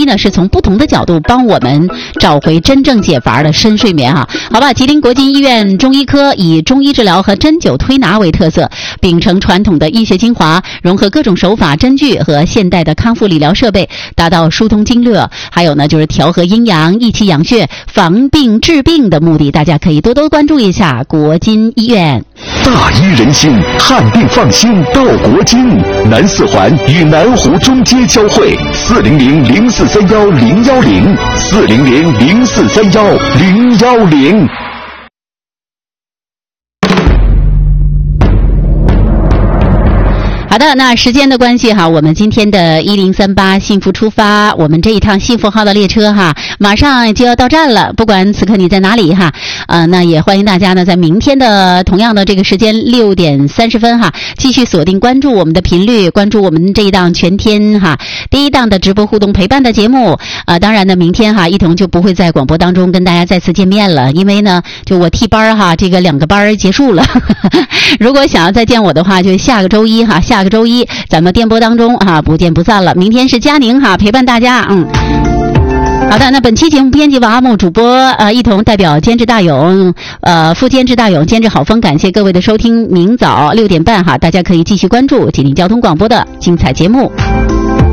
呢是从不同的角度帮我们找回真正解乏的深睡眠哈。好吧，吉林国金医院中医科以中医治疗和针灸推拿为特色，秉承传统的医学精华，融合各种手法针具和现代的康复理疗设备，达到疏通经络，还有呢就是调和阴阳、益气养血、防病治病的目的。大家可以多多关注一下国金医院。 大医人心，看病放心到国金。南四环与南湖中街交汇，400-0431-010，400-0431-010。 好的，那时间的关系哈，我们今天的1038幸福出发，我们这一趟幸福号的列车哈，马上就要到站了。不管此刻你在哪里哈，那也欢迎大家呢，在明天的同样的这个时间6点30分哈，继续锁定关注我们的频率，关注我们这一档全天哈第一档的直播互动陪伴的节目。当然呢，明天哈一彤就不会在广播当中跟大家再次见面了，因为呢，就我替班哈，这个2个班结束了。如果想要再见我的话，就下个周一哈，下个周一咱们电波当中哈不见不散了。明天是佳宁哈陪伴大家。好的，那本期节目编辑王阿木，主播一同代表监制大勇，副监制大勇，监制郝峰，感谢各位的收听。明早6点半哈，大家可以继续关注吉林交通广播的精彩节目。